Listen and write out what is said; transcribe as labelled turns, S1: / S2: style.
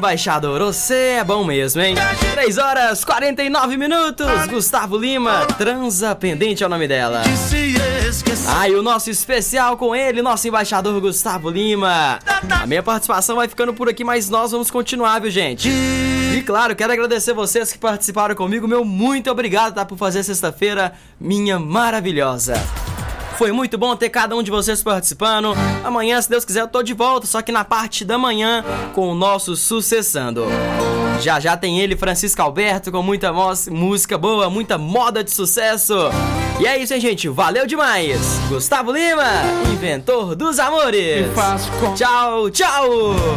S1: embaixador, você é bom mesmo, hein? 3h49, Gustavo Lima, Transa Pendente é o nome dela. E o nosso especial com ele, nosso embaixador Gustavo Lima. A minha participação vai ficando por aqui, mas nós vamos continuar, viu, gente? E claro, quero agradecer vocês que participaram comigo. Meu muito obrigado, tá, por fazer sexta-feira minha maravilhosa. Foi muito bom ter cada um de vocês participando. Amanhã, se Deus quiser, eu tô de volta, só que na parte da manhã com o nosso Sucessando. Já tem ele, Francisco Alberto, com muita música boa, muita moda de sucesso. E é isso, hein, gente? Valeu demais! Gustavo Lima, inventor dos amores. Tchau, tchau!